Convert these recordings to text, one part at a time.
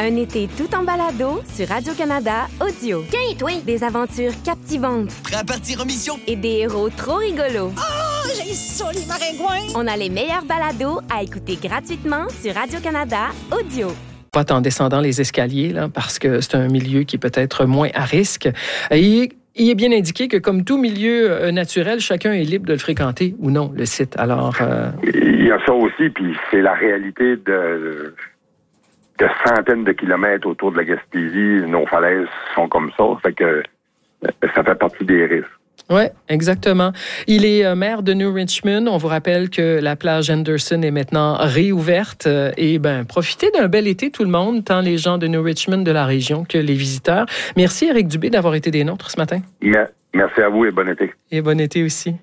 Un été tout en balado sur Radio-Canada Audio. Tiens, toi! Des aventures captivantes. Prêt à partir en mission? Et des héros trop rigolos. Oh, j'ai ça, les maringouins! On a les meilleurs balados à écouter gratuitement sur Radio-Canada Audio. Pas en descendant les escaliers, là, parce que c'est un milieu qui est peut-être moins à risque. Et il est bien indiqué que, comme tout milieu naturel, chacun est libre de le fréquenter ou non, le site. Alors, il y a ça aussi, puis c'est la réalité de centaines de kilomètres autour de la Gaspésie. Nos falaises sont comme ça, fait que ça fait partie des risques. Oui, exactement. Il est maire de New Richmond. On vous rappelle que la plage Henderson est maintenant réouverte. Et profitez d'un bel été, tout le monde, tant les gens de New Richmond, de la région, que les visiteurs. Merci, Éric Dubé, d'avoir été des nôtres ce matin. Merci à vous et bon été. Et bon été aussi.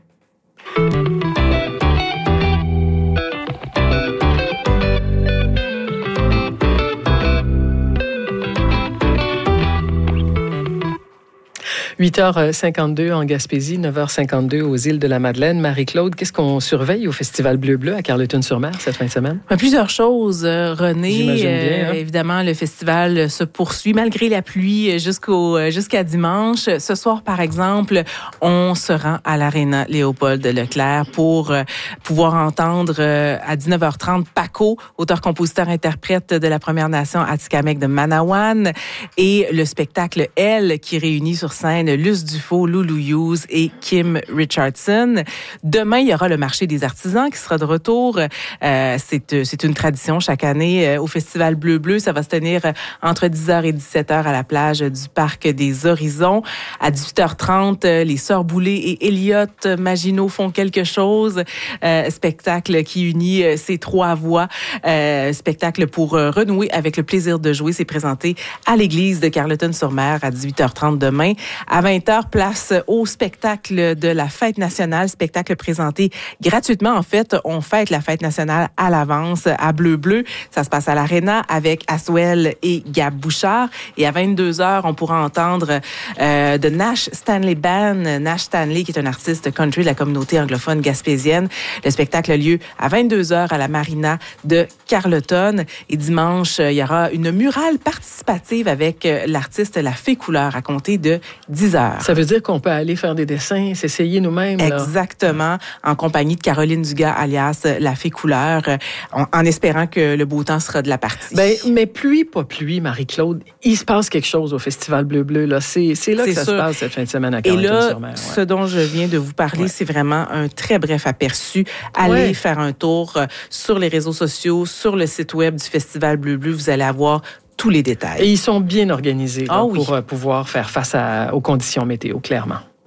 8h52 en Gaspésie, 9h52 aux îles de la Madeleine. Marie-Claude, qu'est-ce qu'on surveille au Festival Bleu-Bleu à Carleton-sur-Mer cette fin de semaine? Plusieurs choses, René. J'imagine bien, hein? Évidemment, le festival se poursuit malgré la pluie jusqu'à dimanche. Ce soir, par exemple, on se rend à l'Aréna Léopold Leclerc pour pouvoir entendre à 19h30 Paco, auteur-compositeur-interprète de la Première Nation Atikamekw de Manawan, et le spectacle Elle qui réunit sur scène Luce Dufault, Loulou Hughes et Kim Richardson. Demain, il y aura le marché des artisans qui sera de retour. C'est une tradition chaque année au Festival Bleu-Bleu. Ça va se tenir entre 10h et 17h à la plage du Parc des Horizons. À 18h30, les Sœurs Boulay et Elliot Maginot font quelque chose. Spectacle qui unit ces trois voix. Spectacle pour renouer avec le plaisir de jouer. C'est présenté à l'église de Carleton-sur-Mer à 18h30 demain. À 20h, place au spectacle de la Fête nationale, spectacle présenté gratuitement. En fait, on fête la Fête nationale à l'avance à Bleu-Bleu. Ça se passe à l'Aréna avec Aswell et Gab Bouchard. Et à 22h, on pourra entendre The Nash Stanley Band. Nash Stanley, qui est un artiste country de la communauté anglophone gaspésienne. Le spectacle a lieu à 22h à la Marina de Carleton. Et dimanche, il y aura une murale participative avec l'artiste La Fée Couleur à compter de 10h. Ça veut dire qu'on peut aller faire des dessins, s'essayer nous-mêmes. Exactement, là. En compagnie de Caroline Dugas, alias La Fée Couleur, en espérant que le beau temps sera de la partie. Mais pluie, pas pluie, Marie-Claude, il se passe quelque chose au Festival Bleu-Bleu. Là. C'est là que ça se passe cette fin de semaine à Carleton-sur-Mer. Et là, ce dont je viens de vous parler, c'est vraiment un très bref aperçu. Allez faire un tour sur les réseaux sociaux, sur le site web du Festival Bleu-Bleu. Vous allez avoir tous les détails. Et ils sont bien organisés pour pouvoir faire face aux conditions météo, clairement.